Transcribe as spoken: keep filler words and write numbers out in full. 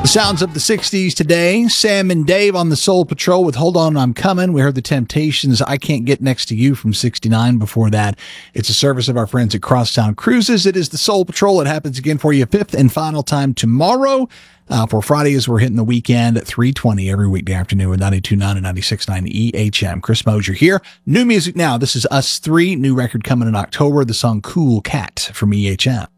Sounds of the sixties today. Sam and Dave on the Soul Patrol with Hold On, I'm Coming. We heard the Temptations, I Can't Get Next to You from sixty-nine. Before that, it's a service of our friends at Crosstown Cruises. It is the Soul Patrol. It happens again for you fifth and final time tomorrow. Uh, for Friday, as we're hitting the weekend at three twenty every weekday afternoon with ninety-two point nine and ninety-six point nine E H M. Chris Mosier here. New music now. This is Us Three. New record coming in October. The song Cool Cat from E H M.